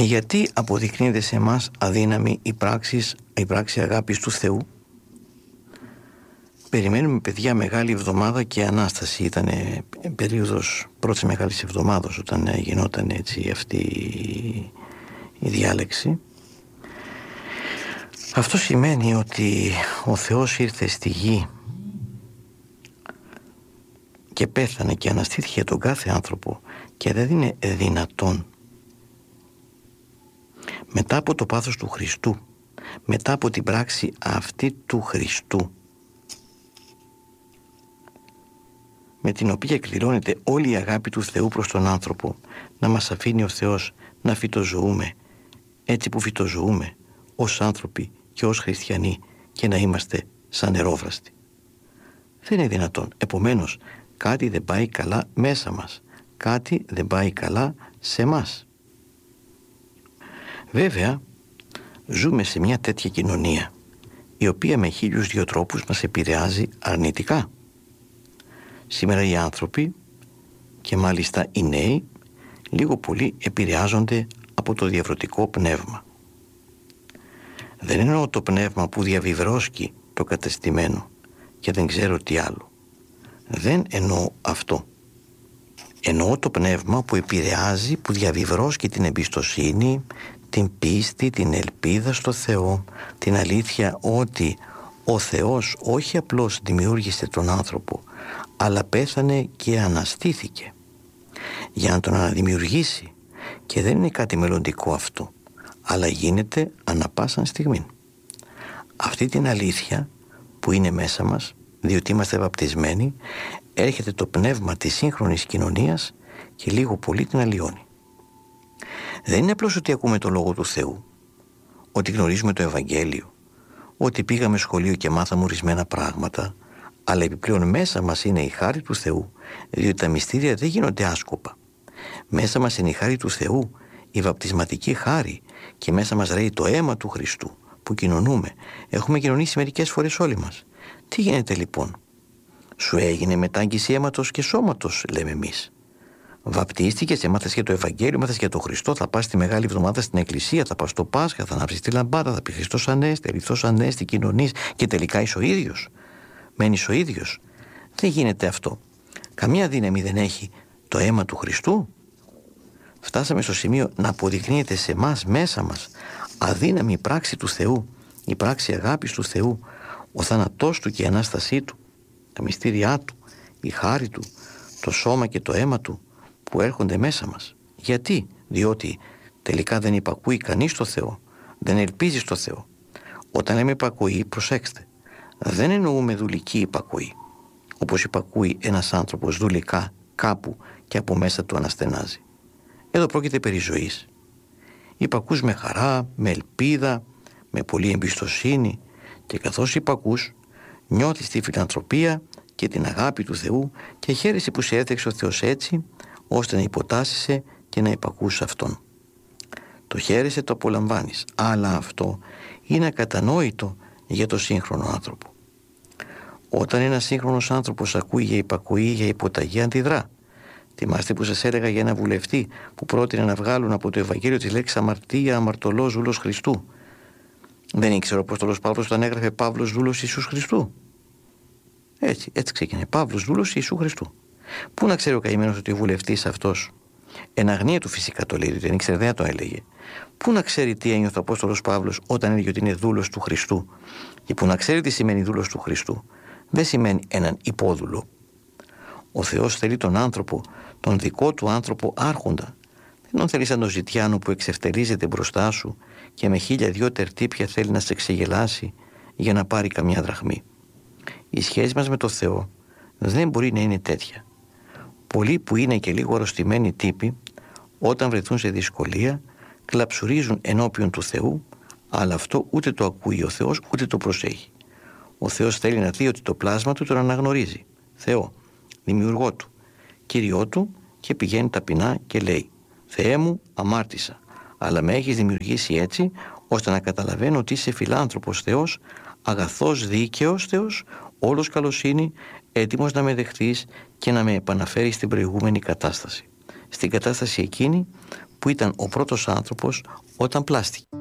Γιατί αποδεικνύεται σε εμάς αδύναμη η πράξη αγάπης του Θεού? Περιμένουμε, παιδιά, Μεγάλη Εβδομάδα και Ανάσταση. Ήταν περίοδος πρώτης Μεγάλης Εβδομάδος όταν γινόταν έτσι αυτή η διάλεξη. Αυτό σημαίνει ότι ο Θεός ήρθε στη γη και πέθανε και αναστήθηκε για τον κάθε άνθρωπο, και δεν είναι δυνατόν μετά από το πάθος του Χριστού, μετά από την πράξη αυτή του Χριστού, με την οποία εκδηλώνεται όλη η αγάπη του Θεού προς τον άνθρωπο, να μας αφήνει ο Θεός να φυτοζωούμε έτσι που φυτοζωούμε ως άνθρωποι και ως χριστιανοί, και να είμαστε σαν νερόβραστοι? Δεν είναι δυνατόν. Επομένως, κάτι δεν πάει καλά μέσα μας, κάτι δεν πάει καλά σε μας. Βέβαια, ζούμε σε μια τέτοια κοινωνία, η οποία με 1002 τρόπους μας επηρεάζει αρνητικά. Σήμερα οι άνθρωποι, και μάλιστα οι νέοι, λίγο πολύ επηρεάζονται από το διαβρωτικό πνεύμα. Δεν εννοώ το πνεύμα που διαβιβρώσκει το κατεστημένο και δεν ξέρω τι άλλο. Δεν εννοώ αυτό. Εννοώ το πνεύμα που επηρεάζει, που διαβιβρώσκει την εμπιστοσύνη, την πίστη, την ελπίδα στο Θεό, την αλήθεια ότι ο Θεός όχι απλώς δημιούργησε τον άνθρωπο, αλλά πέθανε και αναστήθηκε για να τον αναδημιουργήσει, και δεν είναι κάτι μελλοντικό αυτό, αλλά γίνεται ανά πάσα στιγμή. Αυτή την αλήθεια που είναι μέσα μας, διότι είμαστε βαπτισμένοι, έρχεται το πνεύμα της σύγχρονης κοινωνίας και λίγο πολύ την αλλοιώνει. Δεν είναι απλώς ότι ακούμε το Λόγο του Θεού, ότι γνωρίζουμε το Ευαγγέλιο, ότι πήγαμε σχολείο και μάθαμε ορισμένα πράγματα, αλλά επιπλέον μέσα μας είναι η χάρη του Θεού, διότι τα μυστήρια δεν γίνονται άσκοπα. Μέσα μας είναι η χάρη του Θεού, η βαπτισματική χάρη, και μέσα μας ρέει το αίμα του Χριστού που κοινωνούμε. Έχουμε κοινωνήσει μερικές φορές όλοι μας. Τι γίνεται λοιπόν? Σου έγινε μετάγγιση αίματος και σώματος, λέμε εμείς. Βαπτίστηκες, έμαθες για το Ευαγγέλιο, μάθες για τον Χριστό, θα πας τη Μεγάλη Εβδομάδα στην Εκκλησία, θα πας στο Πάσχα, θα ανάψεις τη λαμπάδα, θα πει Χριστός Ανέστη, Χριστός Ανέστη, κοινωνείς, και τελικά είσαι ο ίδιος. Μένεις ο ίδιος. Δεν γίνεται αυτό. Καμία δύναμη δεν έχει το αίμα του Χριστού. Φτάσαμε στο σημείο να αποδεικνύεται σε εμάς, μέσα μας, αδύναμη η πράξη του Θεού, η πράξη αγάπης του Θεού, ο θάνατός του και η Ανάστασή του, τα μυστήριά του, η χάρη του, το σώμα και το αίμα του που έρχονται μέσα μας. Γιατί? Διότι τελικά δεν υπακούει κανείς στο Θεό, δεν ελπίζει στο Θεό. Όταν λέμε υπακούει, προσέξτε, δεν εννοούμε δουλική υπακούει, όπως υπακούει ένας άνθρωπος δουλικά κάπου και από μέσα του αναστενάζει. Εδώ πρόκειται περί ζωής. Υπακούς με χαρά, με ελπίδα, με πολλή εμπιστοσύνη, και καθώς υπακούς, νιώθεις τη φιλανθρωπία και την αγάπη του Θεού και χαίρεσαι που σε έδειξε ο Θεός έτσι, ώστε να υποτάσσεσαι και να υπακούς Αυτόν. Το χαίρεσαι, το απολαμβάνεις, αλλά αυτό είναι ακατανόητο για το σύγχρονο άνθρωπο. Όταν ένας σύγχρονος άνθρωπος ακούει για υπακοή, για υποταγή, αντιδρά. Θυμάστε που σας έλεγα για ένα βουλευτή που πρότεινε να βγάλουν από το Ευαγγέλιο τη λέξη αμαρτία, αμαρτωλός δούλος Χριστού? Δεν ήξερε ο Απόστολος Παύλος όταν έγραφε Παύλος δούλος Ιησούς Χριστού? Έτσι ξεκίνησε. Παύλος δούλος Ιησού Χριστού. Πού να ξέρει ο καημένος ότι ο βουλευτής αυτός, εν αγνία του φυσικά το λέει, δεν ήξερε, δεν το έλεγε. Πού να ξέρει τι ένιωθε ο Απόστολος Παύλος όταν έλεγε ότι είναι δούλος του Χριστού? Και πού να ξέρει τι σημαίνει δούλος του Χριστού? Δεν σημαίνει έναν υπόδουλο. Ο Θεός θέλει τον άνθρωπο, τον δικό του άνθρωπο άρχοντα. Δεν τον θέλει σαν τον ζητιάνο που εξευτελίζεται μπροστά σου και με 1002 τερτύπια θέλει να σε ξεγελάσει για να πάρει καμιά δραχμή. Η σχέση μας με το Θεό δεν μπορεί να είναι τέτοια. Πολλοί που είναι και λίγο αρρωστημένοι τύποι, όταν βρεθούν σε δυσκολία, κλαψουρίζουν ενώπιον του Θεού, αλλά αυτό ούτε το ακούει ο Θεός ούτε το προσέχει. Ο Θεός θέλει να δει ότι το πλάσμα του τον αναγνωρίζει. Θεό, δημιουργό του, Κύριό του, και πηγαίνει ταπεινά και λέει: Θεέ μου, αμάρτησα, αλλά με έχεις δημιουργήσει έτσι ώστε να καταλαβαίνω ότι είσαι φιλάνθρωπος Θεός, αγαθός δίκαιος Θεός, όλος καλοσύνη, έτοιμος να με δεχθείς και να με επαναφέρεις στην προηγούμενη κατάσταση. Στην κατάσταση εκείνη που ήταν ο πρώτος άνθρωπος όταν πλάστηκε.